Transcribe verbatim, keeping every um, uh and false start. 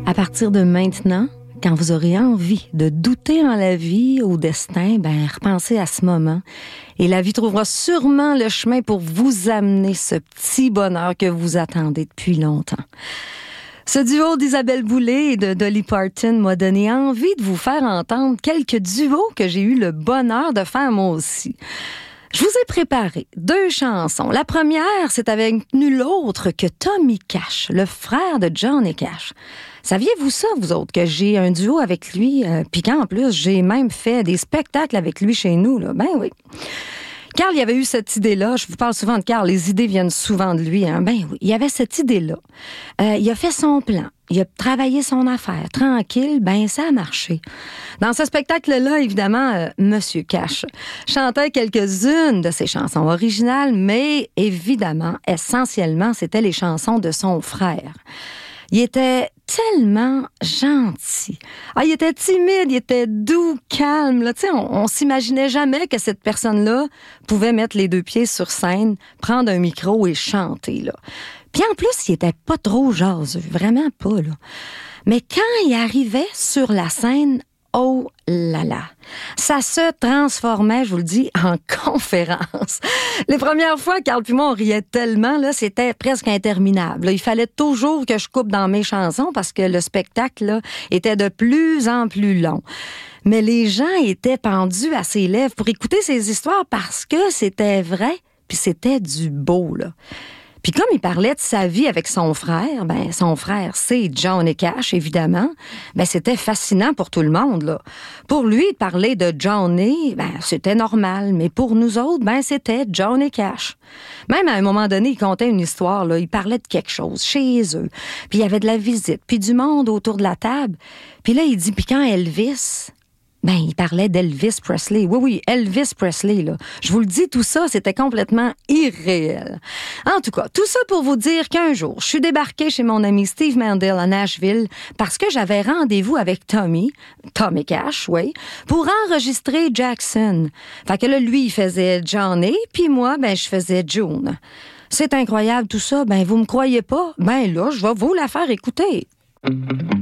À partir de maintenant, quand vous aurez envie de douter en la vie, au destin, ben repensez à ce moment. Et la vie trouvera sûrement le chemin pour vous amener ce petit bonheur que vous attendez depuis longtemps. Ce duo d'Isabelle Boulay et de Dolly Parton m'a donné envie de vous faire entendre quelques duos que j'ai eu le bonheur de faire moi aussi. Je vous ai préparé deux chansons. La première, c'est avec nul autre que Tommy Cash, le frère de Johnny Cash. Saviez-vous ça, vous autres, que j'ai un duo avec lui, euh, puis qu'en plus, j'ai même fait des spectacles avec lui chez nous, là. Ben oui. Carl, il avait eu cette idée-là. Je vous parle souvent de Carl. Les idées viennent souvent de lui. Hein? Ben oui, il avait cette idée-là. Euh, il a fait son plan. Il a travaillé son affaire. Tranquille, ben ça a marché. Dans ce spectacle-là, évidemment, euh, Monsieur Cash chantait quelques-unes de ses chansons originales, mais évidemment, essentiellement, c'était les chansons de son frère. Il était tellement gentil. Ah, il était timide, il était doux, calme. Là. Tu sais, on, on s'imaginait jamais que cette personne-là pouvait mettre les deux pieds sur scène, prendre un micro et chanter. Là. Puis en plus, il était pas trop jaseux, vraiment pas. Là. Mais quand il arrivait sur la scène, oh là là, ça se transformait, je vous le dis, en conférence. Les premières fois, Carl puis moi, on riait tellement, là, c'était presque interminable. Là, il fallait toujours que je coupe dans mes chansons parce que le spectacle là, était de plus en plus long. Mais les gens étaient pendus à ses lèvres pour écouter ses histoires parce que c'était vrai, puis c'était du beau, là. Puis comme il parlait de sa vie avec son frère, ben son frère, c'est Johnny Cash, évidemment, ben c'était fascinant pour tout le monde, là. Pour lui, parler de Johnny, ben c'était normal, mais pour nous autres, ben c'était Johnny Cash. Même à un moment donné, il contait une histoire, là, il parlait de quelque chose chez eux, puis il y avait de la visite, puis du monde autour de la table. Puis là, il dit, puis quand Elvis... Ben, il parlait d'Elvis Presley. Oui, oui, Elvis Presley, là. Je vous le dis, tout ça, c'était complètement irréel. En tout cas, tout ça pour vous dire qu'un jour, je suis débarquée chez mon ami Steve Mandel à Nashville parce que j'avais rendez-vous avec Tommy, Tommy Cash, oui, pour enregistrer Jackson. Fait que là, lui, il faisait Johnny, puis moi, ben, je faisais June. C'est incroyable tout ça. Ben, vous me croyez pas? Ben là, je vais vous la faire écouter.